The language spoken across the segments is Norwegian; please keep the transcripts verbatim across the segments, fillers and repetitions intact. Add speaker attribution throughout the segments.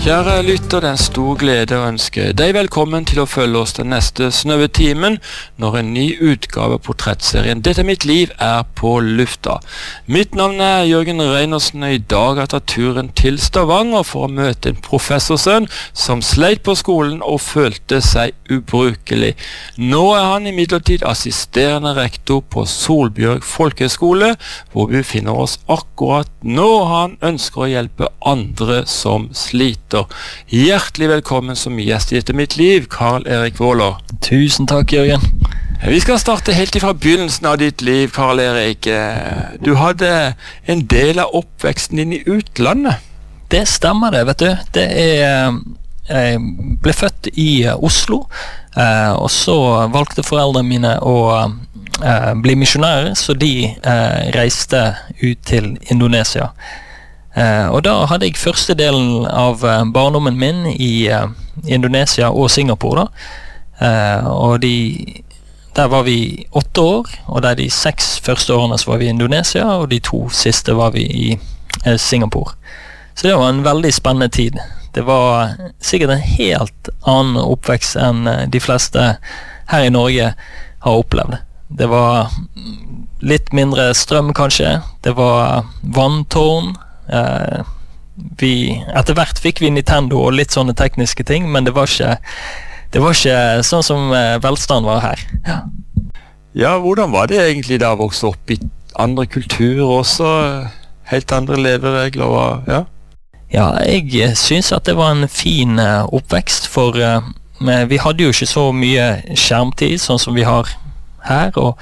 Speaker 1: Kjære lytter, det er en stor glede å ønske deg velkommen til å følge oss den neste snøve timen når en ny utgave av portrettserien Dette er mitt liv er på lufta. Mitt navn er Jørgen Reinersen, og i dag har jeg tatt turen til Stavanger for å møte en professorsønn som sleit på skolen og følte seg ubrukelig. Nå er han imidlertid assisterende rektor på Solbjørg Folkehøgskole, hvor vi befinner oss akkurat nå. Han ønsker å hjelpe andre som sliter. Hjertelig velkommen som gjest i Dette mitt liv, Karl Erik Våler.
Speaker 2: Tusen takk, Jørgen.
Speaker 1: Vi skal starte helt ifra begynnelsen av ditt liv, Karl Erik. Du hadde en del av oppveksten din i utlandet.
Speaker 2: Det stemmer det, vet du. Det er, jeg ble født i Oslo, og så valgte foreldrene mine å bli misjonærer, så de reiste ut til Indonesia. Uh, og da hadde jeg første delen av uh, barndommen min i uh, Indonesia og Singapore da. Uh, og de, der var vi åtte år, og der de seks første årene så var vi i Indonesia, og de to siste var vi i uh, Singapore. Så det var en veldig spennende tid. Det var sikkert en helt annen oppvekst enn uh, de fleste her i Norge har opplevd. Det var litt mindre strøm kanskje, det var vanntårn. Uh, vi, etter hvert fikk vi Nintendo og litt sånne tekniske ting, men det var ikke, det var ikke sånn som uh, velstand var her. Ja.
Speaker 1: Ja, hvordan var det egentlig da å vokse opp i andre kulturer også, helt andre leveregler? Og, ja?
Speaker 2: ja, jeg synes at det var en fin uh, oppvekst, for uh, vi hadde jo ikke så mye skjermtid sånn som vi har her, og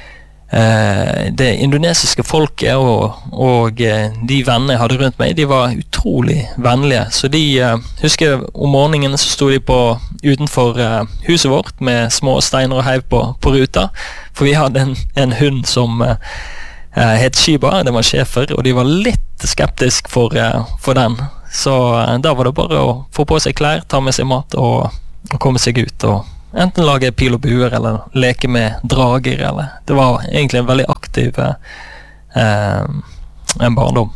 Speaker 2: Uh, det indonesiske folket og, og uh, de vennene jeg hadde rundt meg, de var utrolig vennlige. Så de, uh, husker om morgenen så stod de på, utenfor uh, huset vårt med små steiner og heiv på, på ruta. For vi hadde en, en hund som uh, het Shiba, det var sjefer, og de var litt skeptisk for, uh, for den. Så uh, da var det bare å få på seg klær, ta med seg mat og, og komme seg ut og enten lage pil og buer, eller leke med drager, eller det var egentlig en veldig aktiv eh, en barndom.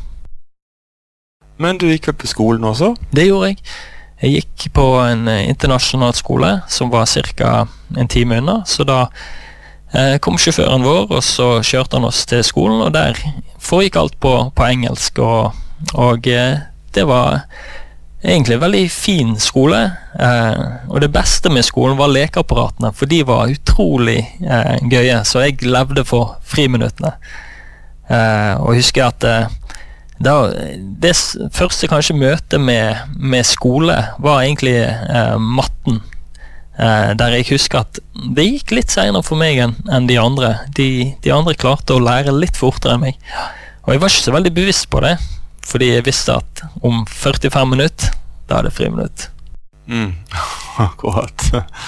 Speaker 1: Men du gikk vel på skolen også?
Speaker 2: Det gjorde jeg. Jeg gikk på en internasjonal skole, som var cirka en time unna, så da eh, kom sjåføren vår, og så kjørte han oss til skolen, og der foregikk alt på, på engelsk, og, og eh, det var egentlig en veldig fin skole, eh, og det beste med skolen var lekeapparatene, for de var utrolig eh, gøye, så jeg levde for friminuttene. Eh, og husker at eh, da, det første kanskje møte med, med skole var egentlig eh, matten, eh, der jeg husker at det gikk litt senere for meg enn, enn de andre. De, de andre klarte å lære litt fortere enn meg, og jeg var ikke så veldig bevisst på det, fordi jeg visste at om førtifem minutter, da er det friminutt.
Speaker 1: Mm, akkurat.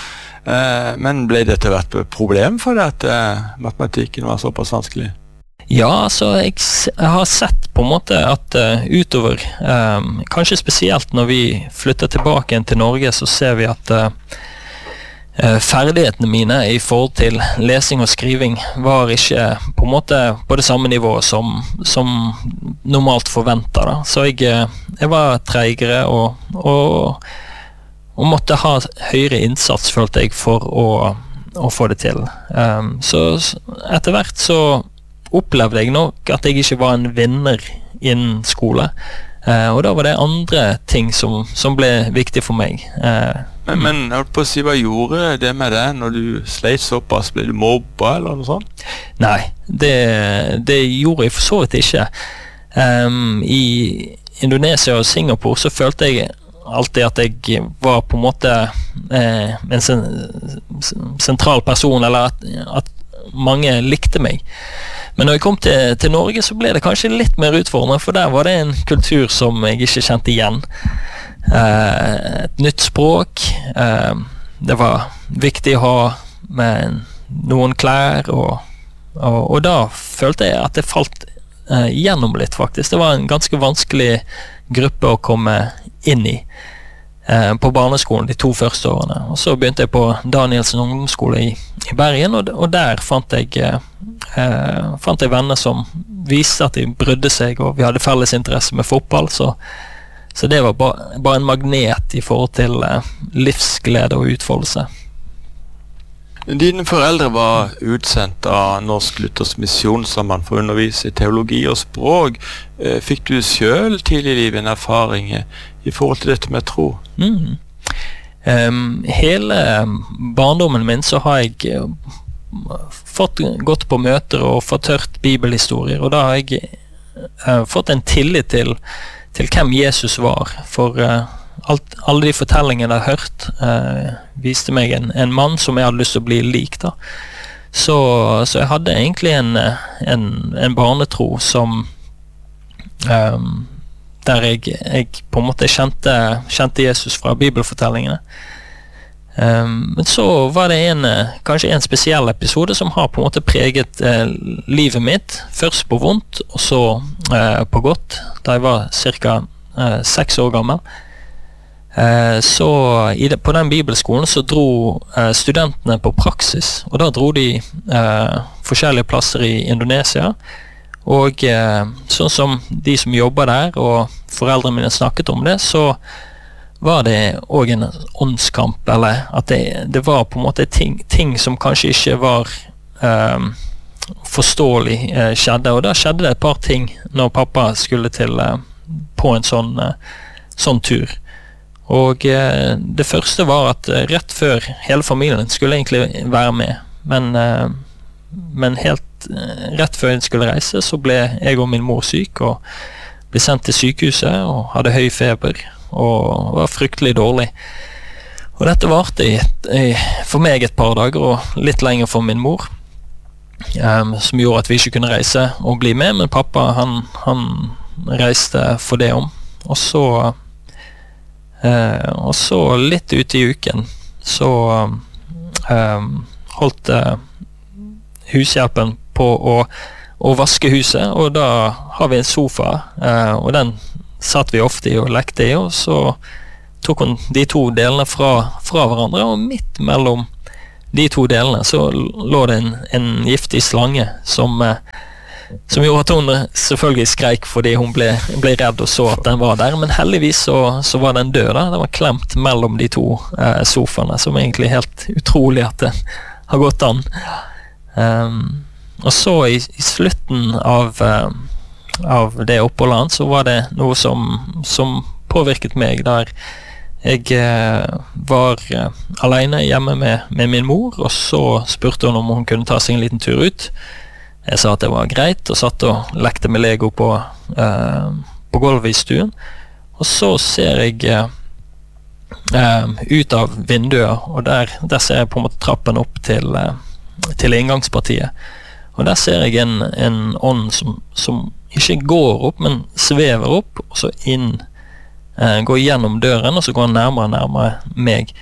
Speaker 1: Eh, men ble det etter hvert et problem for deg at eh, matematikken var såpass vanskelig?
Speaker 2: Ja, altså, jeg, jeg har sett på en måte at uh, utover, um, kanskje spesielt når vi flytter tilbake igjen til Norge, så ser vi at uh, ferdighetene mine i forhold til lesing og skriving var ikke på en måte på det samme nivået som, som normalt forventet da. Så jeg, jeg var treigere og, og, og måtte ha høyere innsats, følte jeg, for å, å få det til. Um, så etter hvert så opplevde jeg nok at jeg ikke var en vinner innen skole. Uh, og da var det andre ting som, som ble viktig for meg. Uh,
Speaker 1: men, men jeg holdt på å si, hva gjorde det med deg når du sleit såpass? Ble du mobba eller noe sånt?
Speaker 2: Nei, det, det gjorde jeg for så vidt ikke. Um, I Indonesia og Singapore så følte jeg alltid at jeg var på en måte uh, en sen, sentral person, eller at, at mange likte meg. Men når jeg kom til, til Norge så ble det kanskje litt mer utfordrende, for der var det en kultur som jeg ikke kjente igjen. Uh, et nytt språk, uh, det var viktig å ha med noen klær, og, og, og da følte jeg at det falt uh, gjennom litt faktisk. Det var en ganske vanskelig gruppe å komme inn i uh, på barneskolen de to første årene. Og så begynte jeg på Danielsen ungdomsskole i, i Bergen, og, og der fant jeg, uh, fant jeg venner som viste at de brydde seg, og vi hadde felles interesse med fotball, så så det var ba, bare en magnet i forhold til uh, livsglede og utfoldelse.
Speaker 1: Dine foreldre var utsendt av Norsk Luthers Misjonssamband for å undervise i teologi og språk. Fikk du selv tidlig i livet en erfaring i forhold til dette med tro?
Speaker 2: Mm. Um, hele barndommen min så har jeg uh, fått gått på møter og fått hørt bibelhistorier, og da har jeg uh, fått en tillit til, til hvem Jesus var, for uh, Alt, alle de fortellingene jeg har hørt eh, viste meg en, en mann som jeg hadde lyst til å bli lik da. Så, så jeg hadde egentlig en, en, en barnetro som um, der jeg, jeg på en måte kjente, kjente Jesus fra bibelfortellingene. Um, men så var det en, kanskje en spesiell episode som har på en måte preget eh, livet mitt, først på vondt og så eh, på godt, da jeg var cirka eh, seks år gammel. Eh, så i det, på den bibelskolen så dro eh, studentene på praksis, og da dro de eh, forskjellige plasser i Indonesia, og eh, sånn som de som jobber der og foreldrene mine snakket om det, så var det også en åndskamp, eller at det, det var på en måte ting, ting som kanskje ikke var eh, forståelig eh, skjedde, og da skjedde det et par ting når pappa skulle til eh, på en sånn, eh, sånn tur. Og eh, det første var at eh, rett før hele familien skulle egentlig være med, men, eh, men helt eh, rett før jeg skulle reise så ble jeg og min mor syk og ble sendt til sykehuset og hadde høy feber og var fryktelig dårlig. Og dette varte i, i, for meg et par dager og litt lenger for min mor, eh, som gjorde at vi ikke kunne reise og bli med, men pappa han, han reiste for det om. Og så Uh, og så litt ute i uken så uh, holdt uh, hushjelpen på å, å vaske huset, og da har vi en sofa, uh, og den satt vi ofte i og lekte i, og så tok hun de to delene fra, fra hverandre, og midt mellom de to delene så lå det en, en giftig slange som uh, som gjorde at hun selvfølgelig skreik fordi hun ble, ble redd og så at den var der, men heldigvis så, så var den død da. Den var klemt mellom de to eh, sofaene, som egentlig er helt utrolig at det har gått an. Um, og så i, i slutten av, uh, av det oppholdet hans så var det noe som, som påvirket meg, der jeg uh, var uh, alene hjemme med, med min mor, og så spurte hun om hun kunne ta seg en liten tur ut. Jeg sa at det var greit, og satt og lekte med Lego på, uh, på gulvet i stuen. Og så ser jeg uh, uh, ut av vinduet, og der, der ser jeg på en måte trappen opp til, uh, til inngangspartiet. Og der ser jeg en, en ånd som, som ikke går opp, men svever opp, og så inn, uh, går gjennom døren, og så går han nærmere og nærmere meg.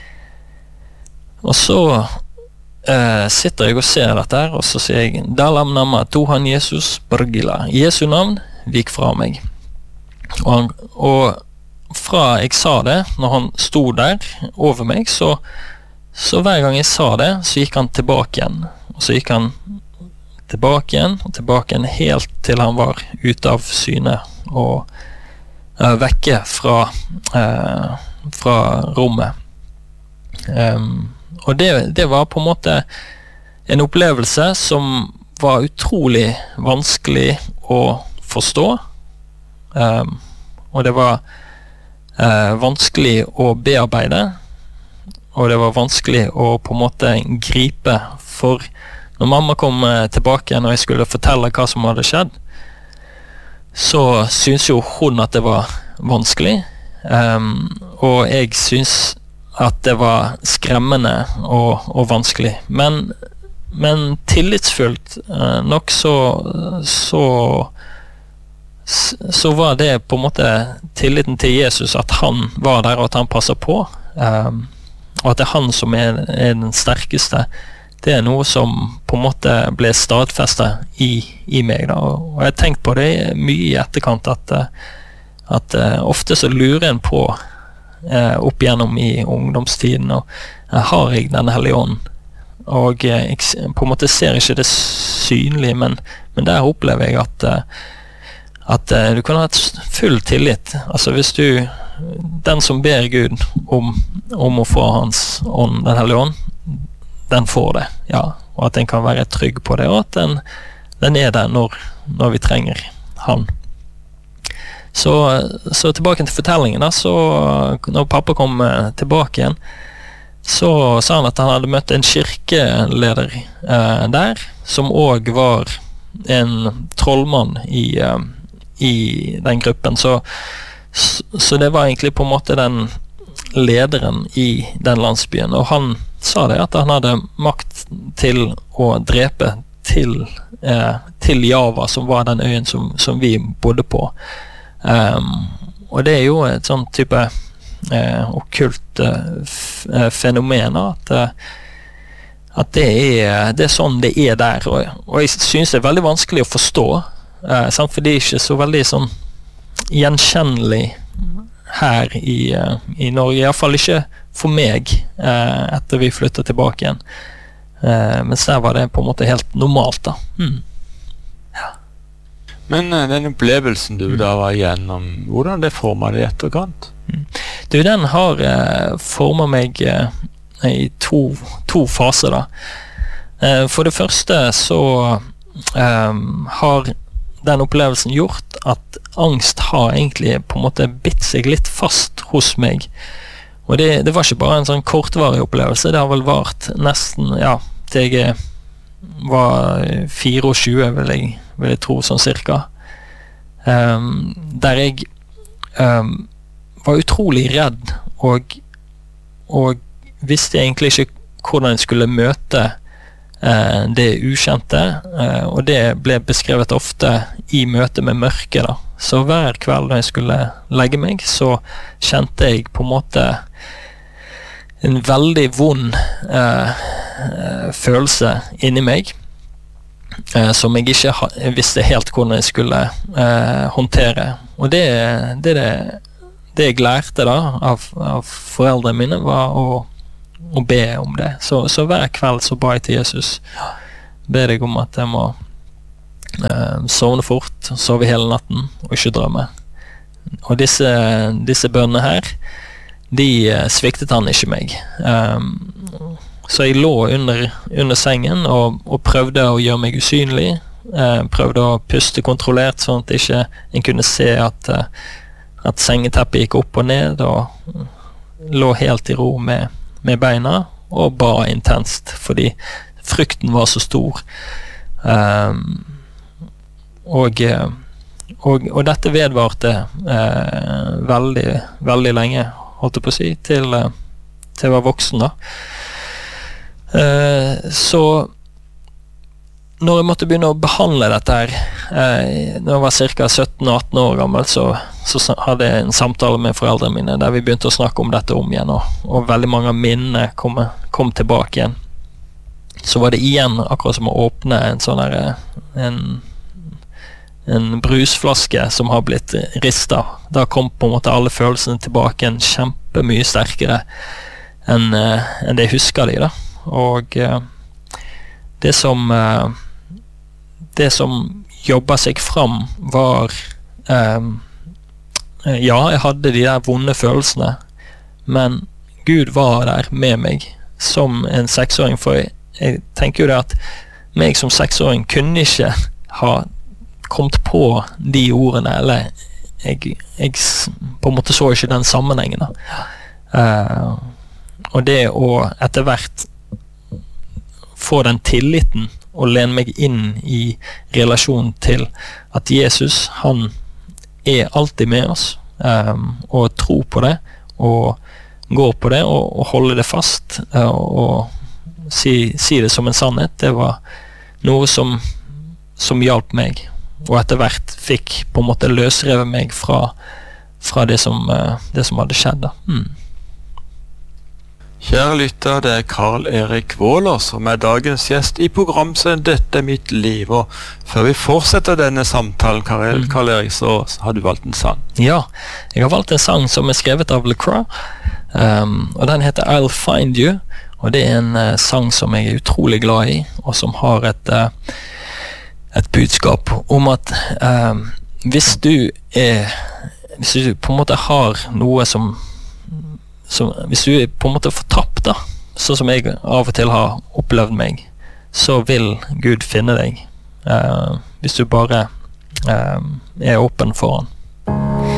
Speaker 2: Og så Uh, sitter jeg og ser dette her, og så sier jeg Dalam nama Tuhan Jesus pergilah, Jesu navn, vik fra meg. Og, han, og fra jeg sa det, når han sto der over meg, så, så hver gang jeg sa det, så gikk han tilbake igjen, og så gikk han tilbake igjen og tilbake igjen, helt til han var ute av syne og uh, vekke fra uh, fra rommet. um, Og det, det var på en måte en opplevelse som var utrolig vanskelig å forstå. Um, og det var uh, vanskelig å bearbeide. Og det var vanskelig å på en måte gripe. For når mamma kom tilbake og jeg skulle fortelle hva som hadde skjedd, så syntes jo hun at det var vanskelig. Um, og jeg syntes at det var skremmende og, og vanskelig, men, men tillitsfullt eh, nok så, så så var det på en måte tilliten til Jesus, at han var der og at han passer på, um, og at det er han som er, er den sterkeste. Det er noe som på en måte ble stadfestet i, i meg da, og jeg har tenkt på det mye i etterkant, at, at uh, ofte så lurer en på Eh, opp igjennom i ungdomstiden, og eh, har jeg den hellige ånd, og eh, jeg på en måte ser ikke det synlige, men, men der opplever jeg at, eh, at uh, du kan ha et full tillit. Altså hvis du, den som ber Gud om, om å få hans ånd, den hellige ånd, den får det, ja. Og at den kan være trygg på det, og at den, den er der når, når vi trenger han. Så, så tilbake til fortellingen da, så når pappa kom tilbake igjen, så sa han at han hadde møtt en kirkeleder eh, der, som også var en trollmann i, eh, i den gruppen. Så, så, så det var egentlig på en måte den lederen i den landsbyen, og han sa det at han hadde makt til å drepe til, eh, til Java, som var den øyen som, som vi bodde på. Um, og det er jo et sånn type eh, okkult eh, fenomen at, at det, er, det er sånn det er der, og, og jeg synes det er veldig vanskelig å forstå, eh, sant? For det er ikke så veldig sånn gjenkjennelig her i, uh, i Norge, i hvert fall ikke for meg uh, etter vi flyttet tilbake igjen, uh, mens der var det på en måte helt normalt da. Mm. Ja.
Speaker 1: Men uh, den opplevelsen du mm. da var igjennom, hvordan det formet det i etterkant?
Speaker 2: Mm. Du, den har uh, formet meg uh, i to, to faser da. Uh, for det første så um, har den opplevelsen gjort at angst har egentlig på en måte bitt seg litt fast hos meg. Og det, det var ikke bare en sånn kortvarig opplevelse, det har vel vart nesten, ja, til jeg var tjuefire, vil jeg, vil jeg tro, sånn cirka. Um, der jeg um, var utrolig redd, og, og visste egentlig ikke hvordan jeg skulle møte Uh, det ukjente, uh, og det ble beskrevet ofte i møte med mørket da. Så hver kveld når jeg skulle legge meg, så kjente jeg på en måte en veldig vond uh, uh, følelse inni meg, uh, som jeg ikke ha, visste helt hvordan jeg skulle uh, håndtere. Og det, det, det, det jeg lærte da av, av foreldrene mine var å og be om det. Så, så hver kveld så ba jeg til Jesus, be deg om at jeg må eh, sovne fort, sove hele natten og ikke drømme. Og disse, disse bønnene her, de eh, sviktet han ikke meg. Um, så jeg lå under, under sengen og, og prøvde å gjøre meg usynlig, eh, prøvde å puste kontrollert sånn at ikke en kunne se at, at sengeteppet gikk opp og ned, og lå helt i ro med med beina og ba intenst fordi frykten var så stor. Um, og, og, og dette vedvarte uh, veldig, veldig lenge, holdt jeg på å si, til, uh, til jeg var voksen da. Uh, så når jeg måtte begynne å behandle dette her, eh, når jeg var cirka sytten atten år gammel, så, så hadde jeg en samtale med foreldrene mine, der vi begynte å snakke om dette om igjen, og, og veldig mange av minnene kom, kom tilbake igjen. Så var det igjen akkurat som å åpne en sånn her, en, en brusflaske som har blitt ristet. Da kom på en måte alle følelsene tilbake en kjempemye sterkere enn, enn det jeg husker de da. Og eh, det som... Eh, Det som jobbet seg fram var um, ja, jeg hadde de der vonde følelsene, men Gud var der med meg som en seksåring, for jeg, jeg tenker jo det at meg som seksåring kunne ikke ha kommet på de ordene, eller jeg, jeg på en måte så ikke den sammenhengen da. Uh, og det å etter hvert få den tilliten og lene meg inn i relasjon til at Jesus, han er alltid med oss, um, og tro på det, og gå på det, og, og holde det fast, uh, og si, si det som en sannhet. Det var noe som, som hjalp meg, og etter hvert fikk på en måte løsrevet meg fra, fra det, som, uh, det som hadde skjedd da. Mm.
Speaker 1: Kjære lytter, det er Karl Erik Våler som er dagens gjest i programmet Dette er mitt liv, og før vi fortsetter denne samtalen, Karl, Karl Erik, så har du valgt en sang.
Speaker 2: Ja, jeg har valgt en sang som er skrevet av LeCroix, um, og den heter I'll Find You, og det er en uh, sang som jeg er utrolig glad i, og som har et, uh, et budskap om at um, hvis du er hvis du på en måte har noe som, som hvis du er på en måte fortapt da, sånn som jeg av og til har opplevd meg, så vil Gud finne deg, uh, hvis du bare uh, er åpen for han.